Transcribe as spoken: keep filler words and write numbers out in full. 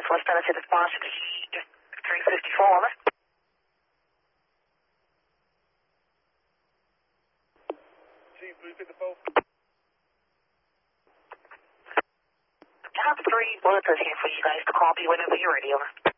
West Tennessee response to three fifty-four, over. Chief, three fifty-four. I have three bullets here for you guys to call me whenever you're ready, over.